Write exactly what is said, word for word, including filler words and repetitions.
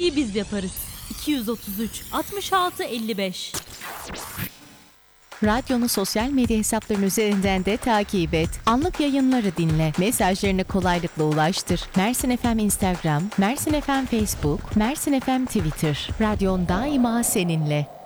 işi biz yaparız. iki yüz otuz üç altmış altı elli beş. Radyonu sosyal medya hesaplarının üzerinden de takip et. Anlık yayınları dinle. Mesajlarını kolaylıkla ulaştır. Mersin F M Instagram, Mersin F M Facebook, Mersin F M Twitter. Radyon daima seninle.